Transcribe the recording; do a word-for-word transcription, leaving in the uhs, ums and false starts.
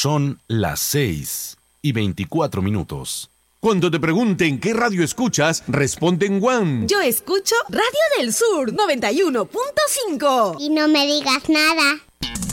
Son las seis y veinticuatro minutos. Cuando te pregunten qué radio escuchas, responde en Guam. Yo escucho Radio del Sur noventa y uno punto cinco. Y no me digas nada.